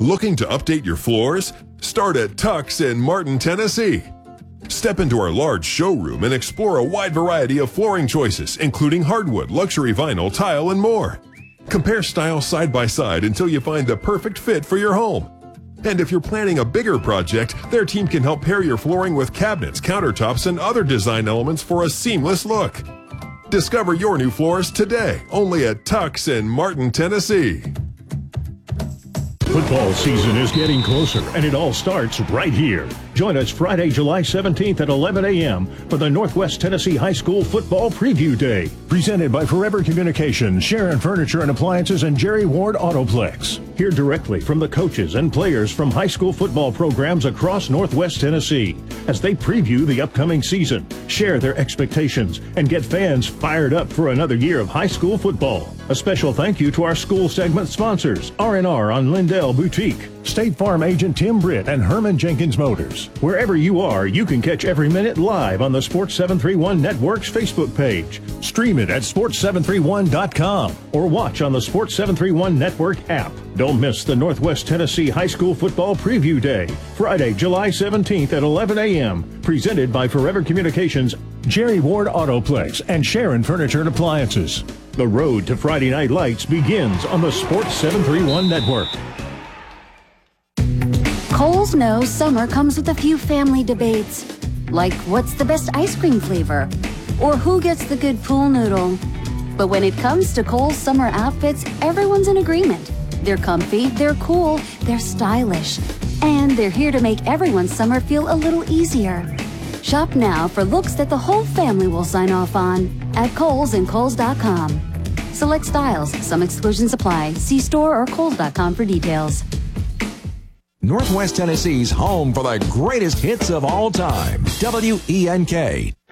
Looking to update your floors? Start at Tux in Martin, Tennessee. Step into our large showroom and explore a wide variety of flooring choices, including hardwood, luxury vinyl, tile, and more. Compare styles side by side until you find the perfect fit for your home. And if you're planning a bigger project, their team can help pair your flooring with cabinets, countertops, and other design elements for a seamless look. Discover your new floors today, only at Tux in Martin, Tennessee. Football season is getting closer, and it all starts right here. Join us Friday, July 17th at 11 a.m. for the Northwest Tennessee High School Football Preview Day. Presented by Forever Communications, Sharon Furniture and Appliances, and Jerry Ward Autoplex. Hear directly from the coaches and players from high school football programs across Northwest Tennessee as they preview the upcoming season, share their expectations, and get fans fired up for another year of high school football. A special thank you to our school segment sponsors, R&R on Lindell Boutique, State Farm agent Tim Britt, and Herman Jenkins Motors. Wherever you are, you can catch every minute live on the Sports 731 Network's Facebook page. Stream it at sports731.com or watch on the Sports 731 Network app. Don't miss the Northwest Tennessee High School Football Preview Day, Friday, July 17th at 11 a.m., presented by Forever Communications, Jerry Ward Autoplex, and Sharon Furniture and Appliances. The road to Friday Night Lights begins on the Sports 731 Network. Kohl's knows summer comes with a few family debates, like what's the best ice cream flavor, or who gets the good pool noodle. But when it comes to Kohl's summer outfits, everyone's in agreement. They're comfy, they're cool, they're stylish, and they're here to make everyone's summer feel a little easier. Shop now for looks that the whole family will sign off on at Kohl's and Kohl's.com. Select styles, some exclusions apply. See store or Kohl's.com for details. Northwest Tennessee's home for the greatest hits of all time. WENK.